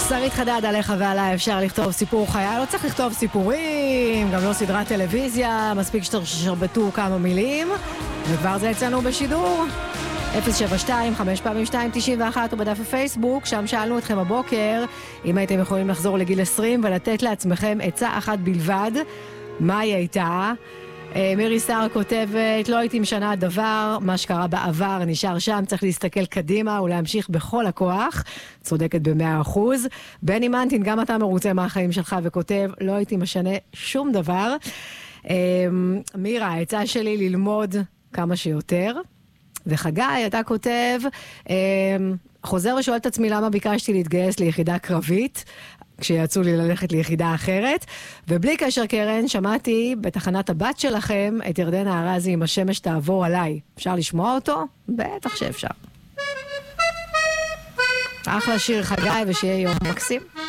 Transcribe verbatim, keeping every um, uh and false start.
שרית חדד, עליך ועליי אפשר לכתוב סיפור חייל, לא צריך לכתוב סיפורים, גם לא סדרת טלוויזיה, מספיק שתשרבטו כמה מילים, וכבר זה אצלנו בשידור. אפס שבע שתיים חמש פעמים שתיים תשעים ואחת או בדף הפייסבוק, שם שאלנו אתכם הבוקר אם הייתם יכולים לחזור לגיל עשרים ולתת לעצמכם עצה אחת בלבד, מה היא הייתה? מירי שר כותבת, לא הייתי משנה דבר, מה שקרה בעבר נשאר שם, צריך להסתכל קדימה ולהמשיך בכל הכוח. צודקת במאה אחוז. בני מנטין, גם אתה מרוצה מהחיים שלך וכותב, לא הייתי משנה שום דבר. מירה, העצה שלי ללמוד כמה שיותר. וחגי, אתה כותב, חוזר ושואל את עצמי למה ביקשתי להתגייס ליחידה קרבית, כשיצאו לי ללכת ליחידה אחרת, ובלי קשר קרן, שמעתי בתחנת הבת שלכם את ירדנה ארזי עם השמש תעבור עליי. אפשר לשמוע אותו? בטח שאפשר. אחלה שיר חגי, ושיהיה יום מקסים.